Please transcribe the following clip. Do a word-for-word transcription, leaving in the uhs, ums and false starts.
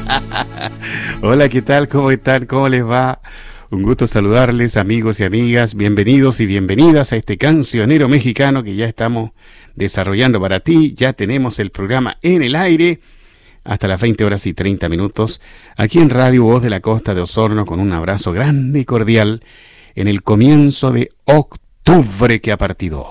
Hola, ¿qué tal? ¿Cómo están? ¿Cómo les va? Un gusto saludarles, amigos y amigas. Bienvenidos y bienvenidas a este cancionero mexicano que ya estamos desarrollando para ti. Ya tenemos el programa en el aire hasta las veinte horas y treinta minutos, aquí en Radio Voz de la Costa de Osorno, con un abrazo grande y cordial en el comienzo de octubre que ha partido.